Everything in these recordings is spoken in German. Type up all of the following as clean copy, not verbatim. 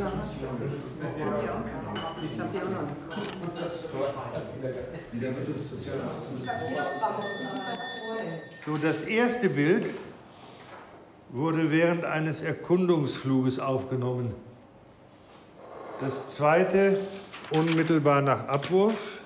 So, das erste Bild wurde während eines Erkundungsfluges aufgenommen. Das zweite unmittelbar nach Abwurf.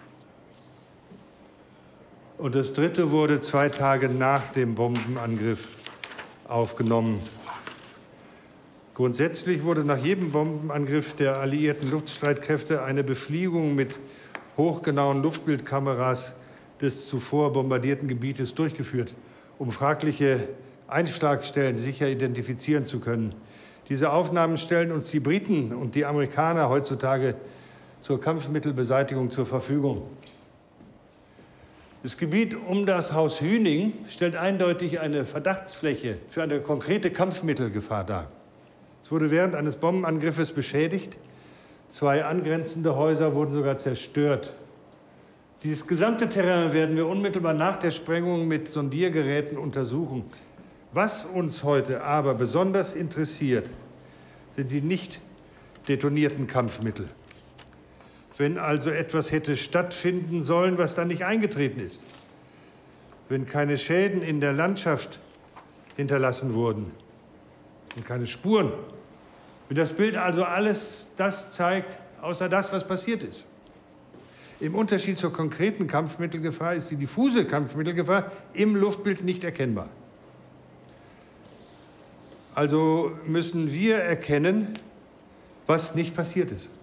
Und das dritte wurde 2 Tage nach dem Bombenangriff aufgenommen. Grundsätzlich wurde nach jedem Bombenangriff der alliierten Luftstreitkräfte eine Befliegung mit hochgenauen Luftbildkameras des zuvor bombardierten Gebietes durchgeführt, um fragliche Einschlagstellen sicher identifizieren zu können. Diese Aufnahmen stellen uns die Briten und die Amerikaner heutzutage zur Kampfmittelbeseitigung zur Verfügung. Das Gebiet um das Haus Hüning stellt eindeutig eine Verdachtsfläche für eine konkrete Kampfmittelgefahr dar. Es wurde während eines Bombenangriffes beschädigt. 2 angrenzende Häuser wurden sogar zerstört. Dieses gesamte Terrain werden wir unmittelbar nach der Sprengung mit Sondiergeräten untersuchen. Was uns heute aber besonders interessiert, sind die nicht detonierten Kampfmittel. Wenn also etwas hätte stattfinden sollen, was dann nicht eingetreten ist, wenn keine Schäden in der Landschaft hinterlassen wurden und keine Spuren, wenn das Bild also alles das zeigt, außer das, was passiert ist. Im Unterschied zur konkreten Kampfmittelgefahr ist die diffuse Kampfmittelgefahr im Luftbild nicht erkennbar. Also müssen wir erkennen, was nicht passiert ist.